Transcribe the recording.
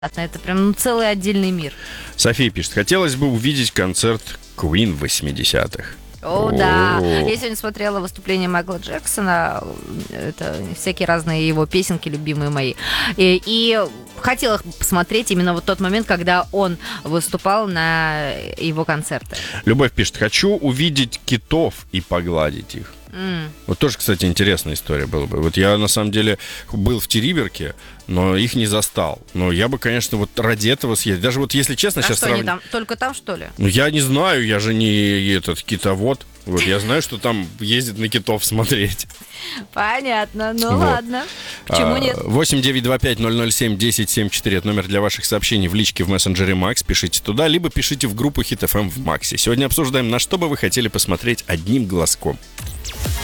Это прям целый отдельный мир. София пишет, хотелось бы увидеть концерт Queen в 80-х. Да. Я сегодня смотрела выступление Майкла Джексона. Это всякие разные его песенки, любимые мои. И хотела посмотреть именно вот тот момент, когда он выступал на его концерты. Любовь пишет, хочу увидеть китов и погладить их. Вот тоже, кстати, интересная история была бы. Вот я, на самом деле, был в Териберке, но их не застал. Но я бы, конечно, вот ради этого съездил. Даже вот, если честно, сейчас что, они там, только там, что ли? Ну, я не знаю, я же не этот китовод. Вот, я знаю, что там ездят на китов смотреть. Понятно, ну вот. Ладно. Почему нет? 8-925-007-1074. Это номер для ваших сообщений в личке в мессенджере Макс. Пишите туда, либо пишите в группу Hit FM в Максе. Сегодня обсуждаем, на что бы вы хотели посмотреть одним глазком.